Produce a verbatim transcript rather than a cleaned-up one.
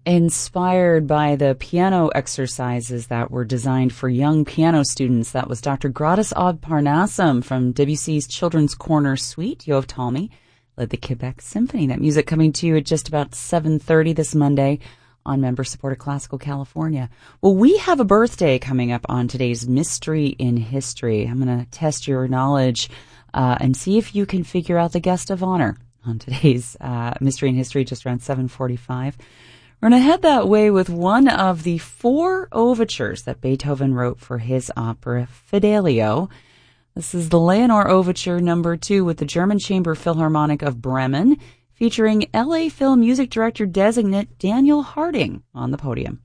inspired by the piano exercises that were designed for young piano students. That was Doctor Gradus Ob Parnassum from Debussy's Children's Corner Suite. Yoav Talmy led the Quebec Symphony. That music coming to you at just about seven thirty this Monday on member-supported Classical California. Well, we have a birthday coming up on today's Mystery in History. I'm going to test your knowledge uh, and see if you can figure out the guest of honor on today's uh, Mystery in History, just around seven forty-five. We're going to head that way with one of the four overtures that Beethoven wrote for his opera Fidelio. This is the Leonore Overture number two with the German Chamber Philharmonic of Bremen, featuring L A Film music director designate Daniel Harding on the podium.